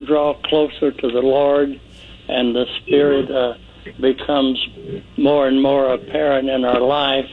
draw closer to the Lord and the Spirit becomes more and more apparent in our life,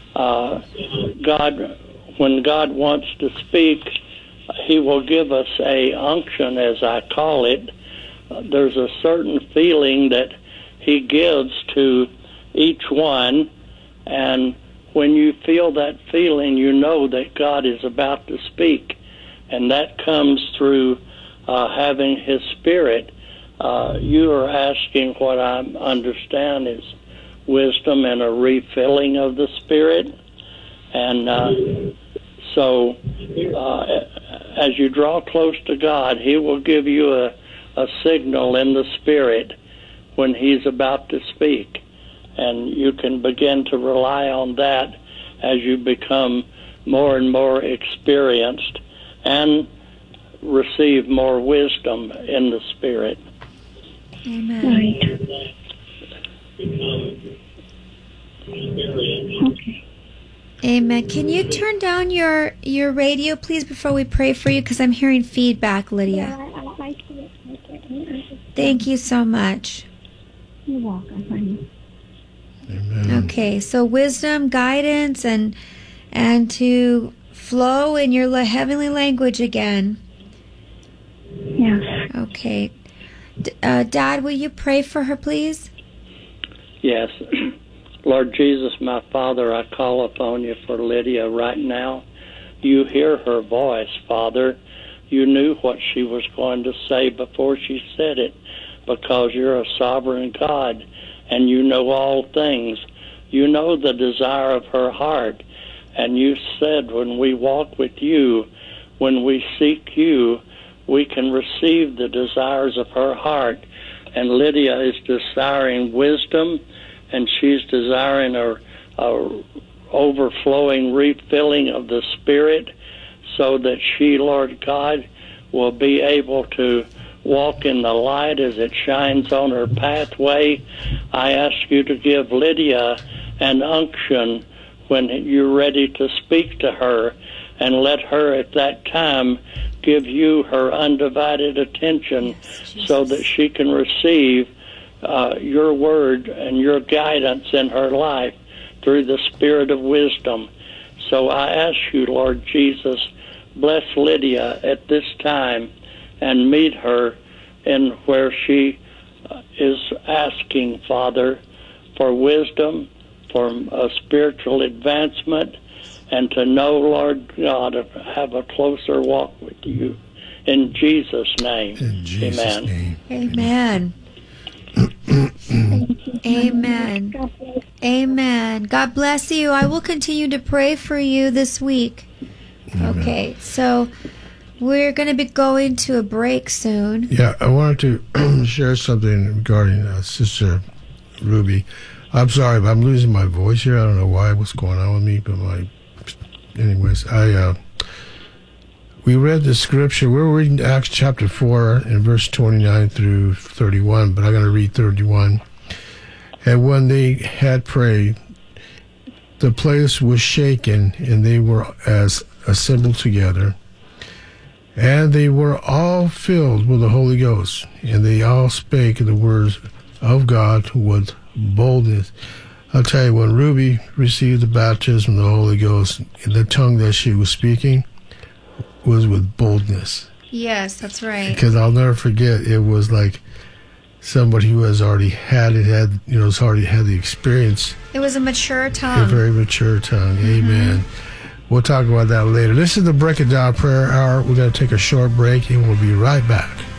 when God wants to speak, He will give us a unction, as I call it. There's a certain feeling that He gives to each one, and when you feel that feeling, you know that God is about to speak, and that comes through having His Spirit. You are asking what I understand is wisdom and a refilling of the Spirit, and so as you draw close to God, He will give you a signal in the Spirit when He's about to speak. And you can begin to rely on that as you become more and more experienced and receive more wisdom in the Spirit. Amen. Right. Okay. Amen. Can you turn down your radio, please, before we pray for you? Because I'm hearing feedback, Lydia. I can't. Thank you so much. You're welcome, honey. Amen. Okay, so wisdom, guidance, and to flow in your heavenly language again. Yes. Okay. Dad, will you pray for her, please? Yes. Lord Jesus, my Father, I call upon you for Lydia right now. You hear her voice, Father. You knew what she was going to say before she said it, because you're a sovereign God and you know all things. You know the desire of her heart. And you said when we walk with you, when we seek you, we can receive the desires of her heart. And Lydia is desiring wisdom, and she's desiring a overflowing refilling of the Spirit, so that she, Lord God, will be able to walk in the light as it shines on her pathway. I ask you to give Lydia an unction when you're ready to speak to her, and let her at that time give you her undivided attention, so that she can receive your word and your guidance in her life through the Spirit of wisdom. So I ask you, Lord Jesus, bless Lydia at this time and meet her in where she is asking, Father, for wisdom, for a spiritual advancement, and to know, Lord God, have a closer walk with you. In Jesus' name. In Jesus' Amen. name. Amen. Amen. Amen. God bless you. I will continue to pray for you this week. Amen. Okay, so we're going to be going to a break soon. Yeah, I wanted to share something regarding Sister Ruby. I'm sorry, but I'm losing my voice here. I don't know what's going on with me, but anyways, we read the scripture. We're reading Acts chapter 4 and verse 29 through 31, but I'm going to read 31. And when they had prayed, the place was shaken, and they were as assembled together. And they were all filled with the Holy Ghost, and they all spake the words of God with boldness. I'll tell you, when Ruby received the baptism of the Holy Ghost, the tongue that she was speaking was with boldness. Yes, that's right. Because I'll never forget, it was like somebody who has already has already had the experience. It was a mature tongue. A very mature tongue. Amen. We'll talk about that later. This is the Break It Down Prayer Hour. We're going to take a short break, and we'll be right back.